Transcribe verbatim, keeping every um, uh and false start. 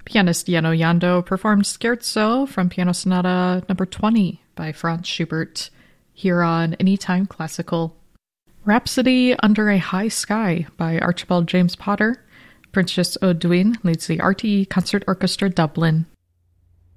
Pianist Yano Yando performed Scherzo from Piano Sonata number twenty by Franz Schubert, here on Anytime Classical. Rhapsody Under a High Sky by Archibald James Potter. Princess O'Dwyn leads the R T E Concert Orchestra Dublin.